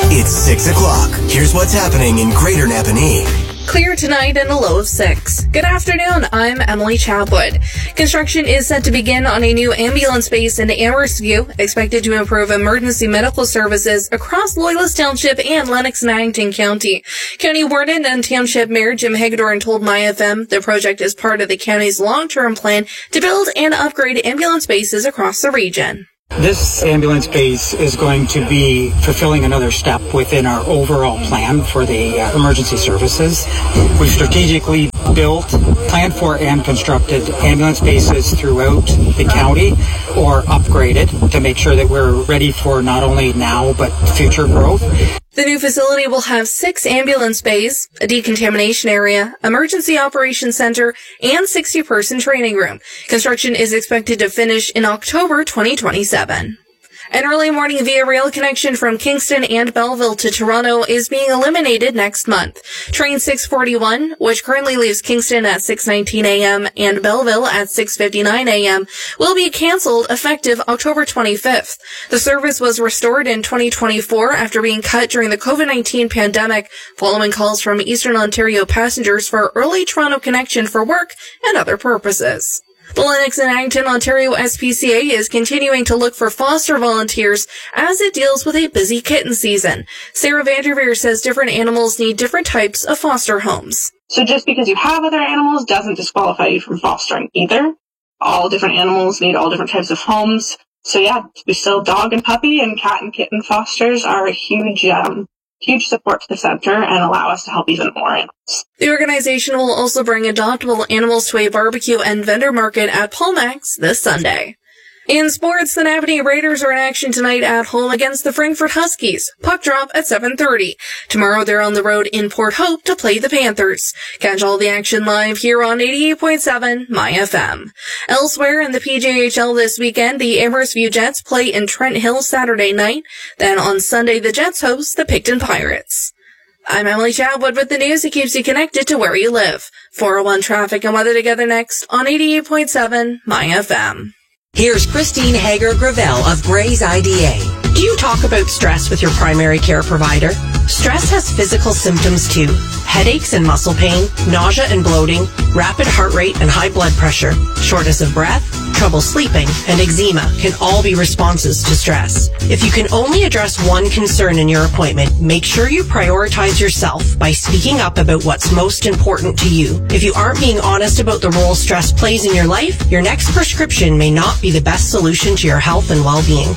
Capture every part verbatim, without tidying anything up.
It's six o'clock. Here's what's happening in Greater Napanee. Clear tonight and a low of six. Good afternoon, I'm Emily Chapwood. Construction is set to begin on a new ambulance base in Amherst View, expected to improve emergency medical services across Loyalist Township and Lennox and Addington County. County Warden and Township Mayor Jim Hagedorn told My F M the project is part of the county's long-term plan to build and upgrade ambulance bases across the region. This ambulance base is going to be fulfilling another step within our overall plan for the uh, emergency services. We've strategically built, planned for, and constructed ambulance bases throughout the county or upgraded to make sure that we're ready for not only now but future growth. The new facility will have six ambulance bays, a decontamination area, emergency operations center, and sixty-person training room. Construction is expected to finish in October twenty twenty-seven. An early morning Via Rail connection from Kingston and Belleville to Toronto is being eliminated next month. Train six forty-one, which currently leaves Kingston at six nineteen a.m. and Belleville at six fifty-nine a.m., will be cancelled effective October twenty-fifth. The service was restored in twenty twenty-four after being cut during the covid nineteen pandemic, following calls from Eastern Ontario passengers for early Toronto connection for work and other purposes. The Lennox and Addington Ontario S P C A is continuing to look for foster volunteers as it deals with a busy kitten season. Sarah Vanderveer says different animals need different types of foster homes. So just because you have other animals doesn't disqualify you from fostering either. All different animals need all different types of homes. So yeah, we still dog and puppy and cat and kitten fosters are a huge, um, huge support to the center and allow us to help even more animals. The organization will also bring adoptable animals to a barbecue and vendor market at Palmax this Sunday. In sports, the Napanee Raiders are in action tonight at home against the Frankfurt Huskies. Puck drop at seven thirty. Tomorrow they're on the road in Port Hope to play the Panthers. Catch all the action live here on eighty-eight point seven My F M. Elsewhere in the P J H L this weekend, the Amherst View Jets play in Trent Hill Saturday night. Then on Sunday, the Jets host the Picton Pirates. I'm Emily Chadwood with the news that keeps you connected to where you live. four oh one traffic and weather together next on eighty-eight point seven My F M. Here's Christine Hager-Gravel of Gray's I D A. Do you talk about stress with your primary care provider? Stress has physical symptoms too. Headaches and muscle pain, nausea and bloating, rapid heart rate and high blood pressure, shortness of breath, trouble sleeping, and eczema can all be responses to stress. If you can only address one concern in your appointment, make sure you prioritize yourself by speaking up about what's most important to you. If you aren't being honest about the role stress plays in your life, your next prescription may not be the best solution to your health and well-being.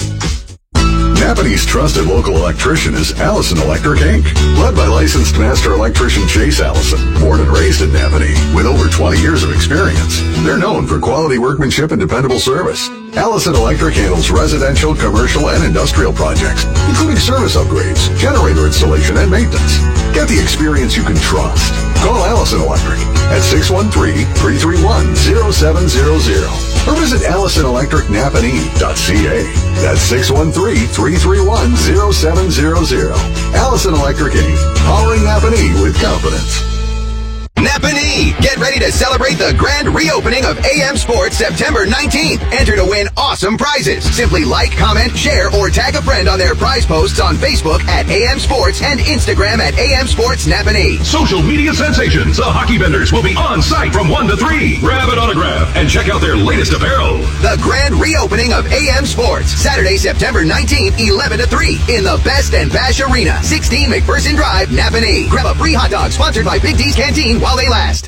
Napanee's trusted local electrician is Allison Electric Incorporated. Led by licensed master electrician Chase Allison, born and raised in Napanee, with over twenty years of experience. They're known for quality workmanship and dependable service. Allison Electric handles residential, commercial, and industrial projects, including service upgrades, generator installation, and maintenance. Get the experience you can trust. Call Allison Electric at six one three, three three one, zero seven zero zero or visit allison electric napanee dot c a. That's six one three, three three one, zero seven zero zero. Allison Electric Incorporated. Powering Napanee with confidence. Napanee! Get ready to celebrate the grand reopening of A M Sports September nineteenth. Enter to win awesome prizes. Simply like, comment, share, or tag a friend on their prize posts on Facebook at A M Sports and Instagram at A M Sports Napanee. Social media sensations, the hockey vendors will be on site from one to three. Grab an autograph and check out their latest apparel. The grand reopening of A M Sports, Saturday, September nineteenth, eleven to three, in the Best and Bash Arena, sixteen McPherson Drive, Napanee. Grab a free hot dog sponsored by Big D's Canteen while they last.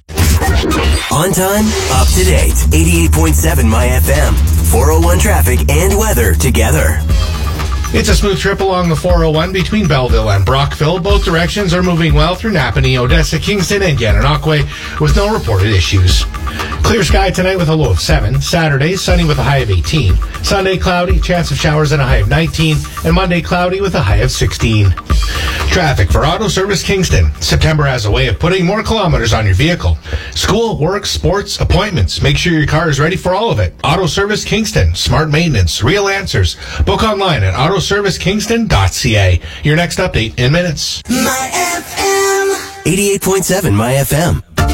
On time, up to date. eighty-eight point seven My F M. four oh one traffic and weather together. It's a smooth trip along the four oh one between Belleville and Brockville. Both directions are moving well through Napanee, Odessa, Kingston, and Gananoque with no reported issues. Clear sky tonight with a low of seven. Saturday, sunny with a high of eighteen. Sunday, cloudy, chance of showers and a high of nineteen. And Monday, cloudy with a high of sixteen. Traffic for Auto Service Kingston. September has a way of putting more kilometers on your vehicle. School, work, sports, appointments. Make sure your car is ready for all of it. Auto Service Kingston. Smart maintenance. Real answers. Book online at auto service kingston dot c a. Your next update in minutes. My F M. eighty-eight point seven My F M.